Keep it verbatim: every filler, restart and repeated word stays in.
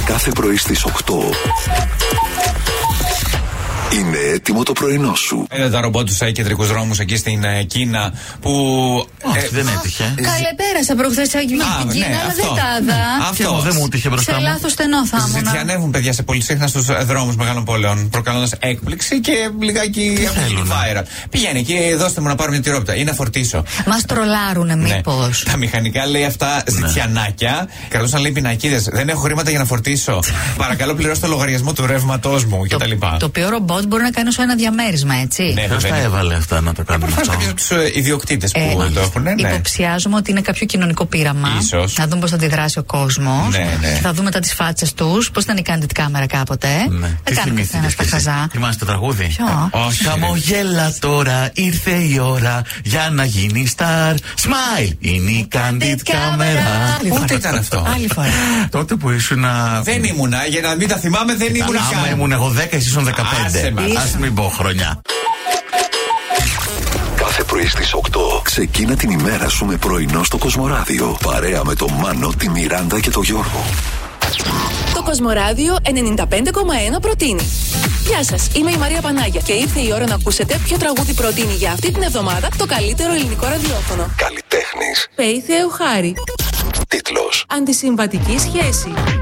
Κάθε πρωί στις οκτώ. Είναι έτοιμο το πρωινό σου. Είναι τα ρομπότ του κεντρικούς δρόμους εκεί στην ε, Κίνα που. Όχι, ε, δεν έτυχε. Καλέ, πέρασα προχθές εκεί με την Κίνα, αλλά δεν τα είδα. Αυτό δεν μου έτυχε μπροστά μου. Σε λάθος στενό θα ήμουν. Ζητιανεύουν παιδιά σε πολύ συχνά στους δρόμους μεγάλων πόλεων, προκαλώντας έκπληξη και λιγάκι viral. Πηγαίνει εκεί, δώστε μου να πάρω μια τυρόπιτα ή να φορτίσω. Μας τρολάρουνε μήπως. Τα μηχανικά λέει αυτά ζητιανάκια. Κρατούσαν λέει πινακίδες. Δεν έχω χρήματα για να φορτίσω. Παρακαλώ πληρώστε το λογαριασμό του ρεύματός μου κτλ. Το οποίο ρομπότ μπορεί να κάνει όσο ένα διαμέρισμα, έτσι. Ναι, ποιος τα έβαλε αυτά να το κάνουν αυτό? Προφανώς κάποιος από τους ιδιοκτήτες που Ε, το έχουν. Ναι. Υποψιάζομαι ότι είναι κάποιο κοινωνικό πείραμα. Ίσως. Να δούμε πώς θα αντιδράσει ο κόσμος. Ναι, ναι. Και θα δούμε μετά τις φάτσες τους. Πώς ήταν η candid κάμερα κάποτε. Ναι. Δεν Τι κάνει καθένας τα χαζά. Θυμάστε το τραγούδι? Ποιο? Όχι. Χαμογέλα τώρα, ήρθε η ώρα για να γίνει star. Smile, είναι η candid κάμερα. Πότε ήταν αυτό? Άλλη φορά. Τότε που ήσουν. Δεν ήμουνα, για να μην τα θυμάμαι, δεν ήμουνα Άμα καν. ήμουν εγώ δέκα, εσύ ήσουν Άσε δεκαπέντε. μας. Ας μην πω χρονιά. Κάθε πρωί στις οκτώ. Ξεκίνα την ημέρα σου με πρωινό στο Κοσμοράδιο. Παρέα με τον Μάνο, τη Μιράντα και τον Γιώργο. Το Κοσμοράδιο ενενήντα πέντε κόμμα ένα προτείνει. Γεια σας, είμαι η Μαρία Πανάγια και ήρθε η ώρα να ακούσετε ποιο τραγούδι προτείνει για αυτή την εβδομάδα το καλύτερο ελληνικό ραδιόφωνο. Καλλιτέχνης. Φέη Θεοχάρη. Τίτλος. Αντισυμβατική σχέση.